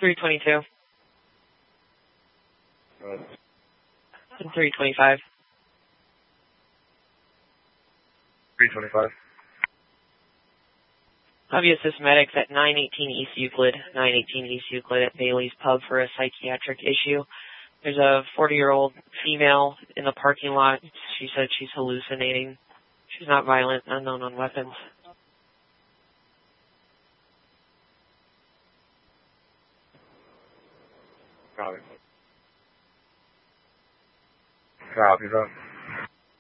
322. And 325. 325. Obvious medics at 918 East Euclid, 918 East Euclid at Bailey's Pub for a psychiatric issue. There's a 40-year-old female in the parking lot. She said she's hallucinating. She's not violent, unknown on weapons. Copy. Copy,